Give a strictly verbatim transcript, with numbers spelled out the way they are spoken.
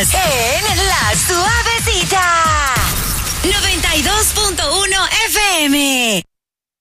en La Suavecita. noventa y dos punto uno F M.